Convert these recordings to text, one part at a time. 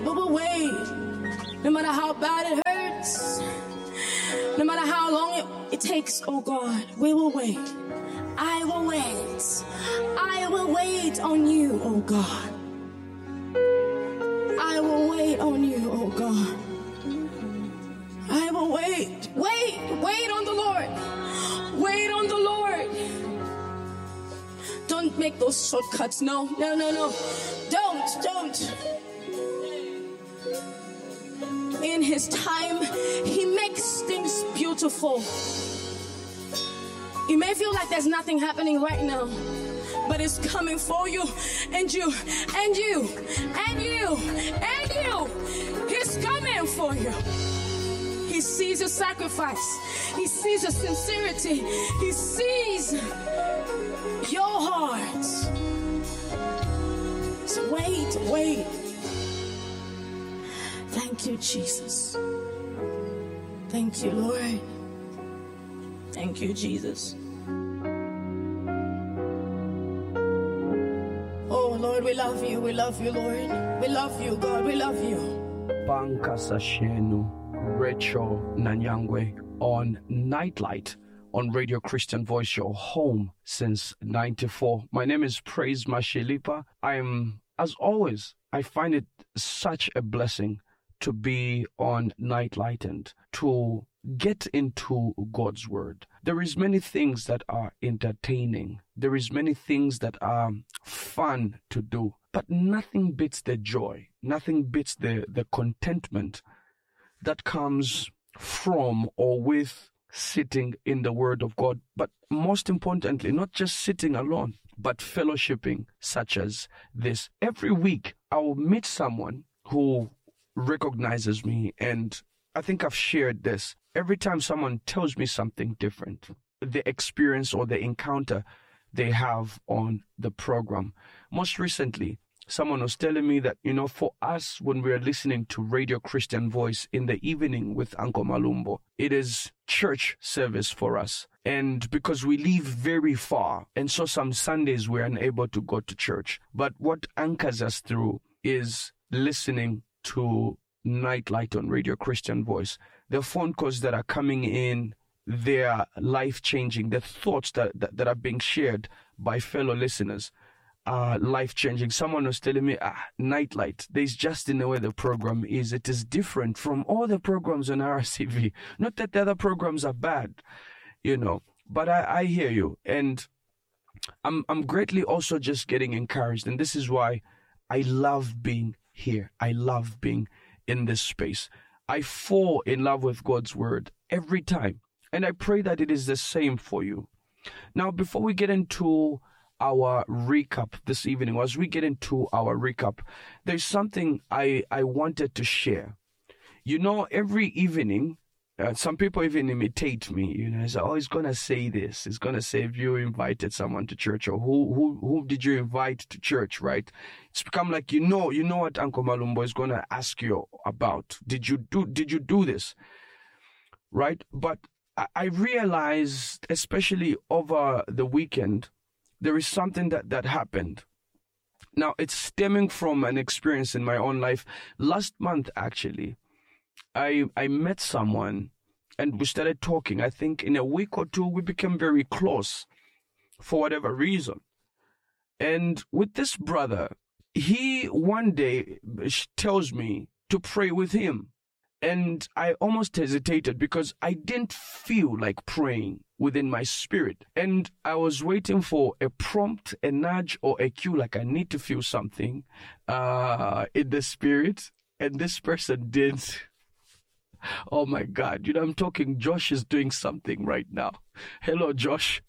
we will wait. No matter how bad it hurts, no matter how long it takes, oh God, we will wait. I will wait. I will wait on you, oh God. I will wait on you, oh God. I will wait. Wait on the Lord. Wait on the Lord. Don't make those shortcuts. No. Don't. In His time, He makes things beautiful. You may feel like there's nothing happening right now, but it's coming for you and you and you and you and you. He's coming for you. He sees your sacrifice. He sees your sincerity. He sees your heart. So wait. Thank you, Jesus. Thank you, Lord. Thank you, Jesus. Oh, Lord, we love you. We love you, Lord. We love you, God. We love you. Banka Sashenu, Rachel Nanyangwe on Nightlight on Radio Christian Voice, your home since 94. My name is Praise Mashilipa. As always, I find it such a blessing to be on Nightlight and to get into God's Word. There is many things that are entertaining. There is many things that are fun to do. But nothing beats the joy. Nothing beats the contentment that comes from or with sitting in the Word of God. But most importantly, not just sitting alone, but fellowshipping such as this. Every week, I will meet someone who recognizes me, and I think I've shared this. Every time someone tells me something different, the experience or the encounter they have on the program. Most recently, someone was telling me that, for us, when we are listening to Radio Christian Voice in the evening with Uncle Malumbo, it is church service for us. And because we live very far, and so some Sundays we're unable to go to church. But what anchors us through is listening to Nightlight on Radio Christian Voice. The phone calls that are coming in, they are life-changing. The thoughts that are being shared by fellow listeners are life-changing. Someone was telling me, Nightlight, there's just in the way the program is. It is different from all the programs on RCV. Not that the other programs are bad, but I hear you. And I'm greatly also just getting encouraged. And this is why I love being here. I love being in this space. I fall in love with God's Word every time. And I pray that it is the same for you. Now, before we get into our recap this evening, as we get into our recap, there's something I wanted to share. Every evening, some people even imitate me. Say, he's going to say this. He's going to say, if you invited someone to church, or who did you invite to church, right? It's become like, you know what Uncle Malumbo is going to ask you about. Did you do this? Right? But I realized, especially over the weekend, there is something that happened. Now, it's stemming from an experience in my own life. Last month, actually, I met someone and we started talking. I think in a week or two, we became very close for whatever reason. And with this brother, he one day tells me to pray with him. And I almost hesitated because I didn't feel like praying within my spirit. And I was waiting for a prompt, a nudge, or a cue, like I need to feel something in the spirit. And this person did. Oh my God, I'm talking, Josh is doing something right now. Hello, Josh.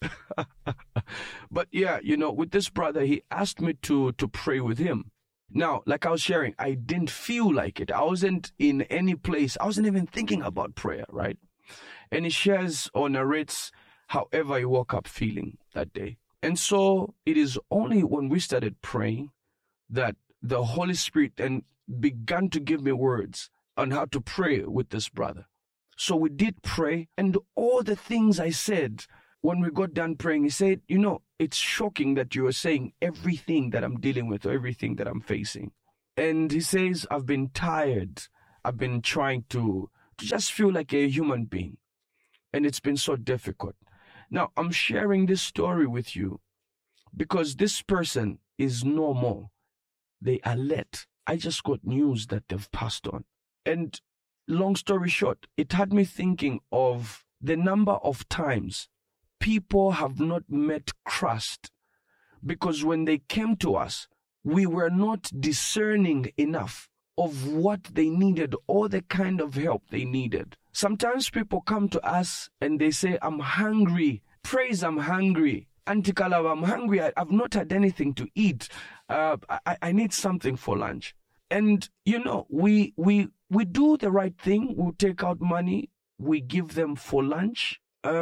But yeah, with this brother, he asked me to pray with him. Now, like I was sharing, I didn't feel like it. I wasn't in any place. I wasn't even thinking about prayer, right? And he shares or narrates however he woke up feeling that day. And so it is only when we started praying that the Holy Spirit then began to give me words on how to pray with this brother. So we did pray, and all the things I said when we got done praying, he said, it's shocking that you are saying everything that I'm dealing with or everything that I'm facing. And he says, I've been tired. I've been trying to just feel like a human being. And it's been so difficult. Now, I'm sharing this story with you because this person is no more. They are let. I just got news that they've passed on. And long story short, it had me thinking of the number of times people have not met Christ because when they came to us, we were not discerning enough of what they needed or the kind of help they needed. Sometimes people come to us and they say, I'm hungry. Praise, I'm hungry. Auntie Kalaba, I'm hungry. I've not had anything to eat. I need something for lunch. And, we do the right thing. We take out money. We give them for lunch.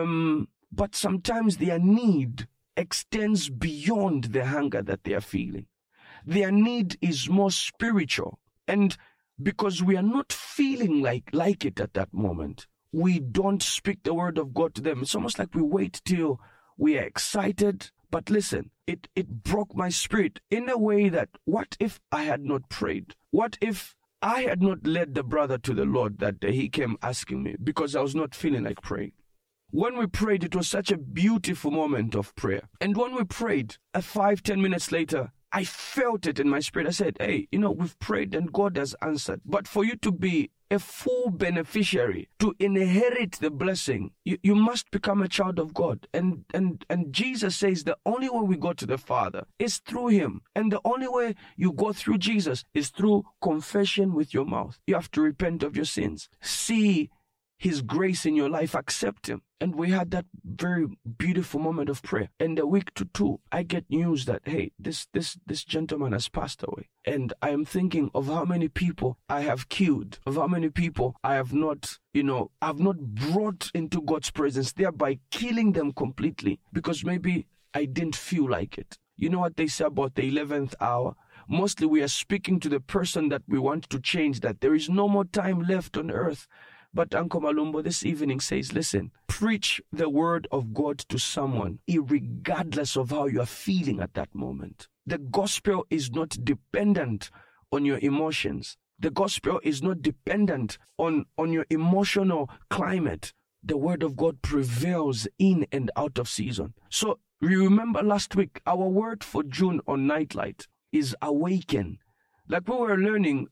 But sometimes their need extends beyond the hunger that they are feeling. Their need is more spiritual. And because we are not feeling like it at that moment, we don't speak the word of God to them. It's almost like we wait till we are excited. But listen, it broke my spirit in a way that what if I had not prayed? What if I had not led the brother to the Lord that day he came asking me because I was not feeling like praying? When we prayed, it was such a beautiful moment of prayer. And when we prayed, 5-10 minutes later, I felt it in my spirit. I said, hey, we've prayed and God has answered. But for you to be a full beneficiary, to inherit the blessing, you must become a child of God. And Jesus says the only way we go to the Father is through him. And the only way you go through Jesus is through confession with your mouth. You have to repent of your sins. See his grace in your life, accept him. And we had that very beautiful moment of prayer. And a week to two, I get news that, hey, this gentleman has passed away. And I am thinking of how many people I have killed, of how many people I have not, I've not brought into God's presence, thereby killing them completely because maybe I didn't feel like it. You know what they say about the 11th hour? Mostly we are speaking to the person that we want to change, that there is no more time left on earth. But Uncle Malumbo this evening says, listen, preach the word of God to someone, irregardless of how you are feeling at that moment. The gospel is not dependent on your emotions. The gospel is not dependent on your emotional climate. The word of God prevails in and out of season. So you remember last week, our word for June on Nightlight is awaken. Like we were learning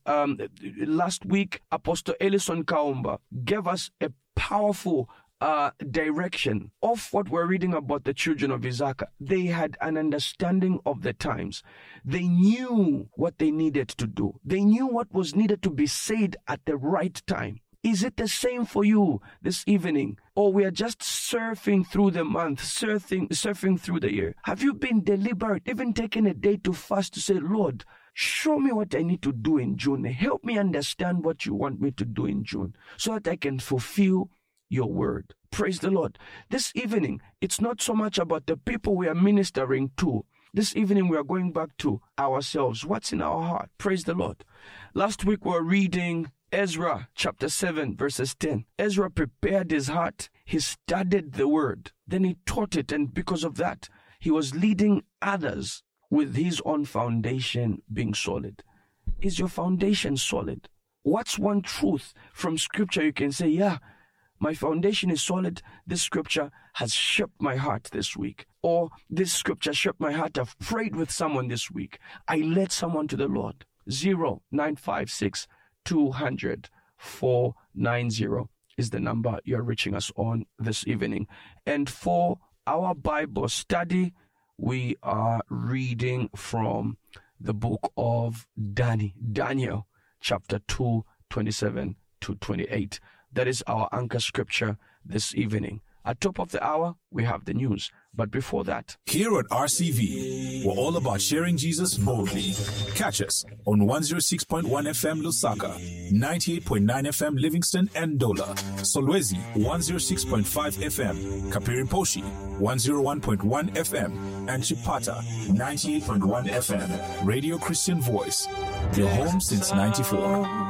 last week, Apostle Ellison Kaumba gave us a powerful direction of what we're reading about the children of Issachar. They had an understanding of the times. They knew what they needed to do. They knew what was needed to be said at the right time. Is it the same for you this evening? Or we are just surfing through the month, surfing through the year? Have you been deliberate, even taken a day to fast to say, Lord, show me what I need to do in June. Help me understand what you want me to do in June so that I can fulfill your word. Praise the Lord. This evening, it's not so much about the people we are ministering to. This evening, we are going back to ourselves. What's in our heart? Praise the Lord. Last week, we were reading Ezra chapter 7 verses 10. Ezra prepared his heart. He studied the word. Then he taught it. And because of that, he was leading others with his own foundation being solid. Is your foundation solid? What's one truth from scripture you can say, yeah, my foundation is solid. This scripture has shaped my heart this week. Or this scripture shaped my heart. I've prayed with someone this week. I led someone to the Lord. 0956 200 490 is the number you're reaching us on this evening. And for our Bible study, we are reading from the book of Daniel, chapter 2, 27 to 28. That is our anchor scripture this evening. At top of the hour, we have the news. But before that, here at RCV, we're all about sharing Jesus boldly. Catch us on 106.1 FM Lusaka, 98.9 FM Livingston and Dola, Solwezi 106.5 FM, Kapirimposhi 101.1 FM, and Chipata 98.1 FM. Radio Christian Voice, your home since '94.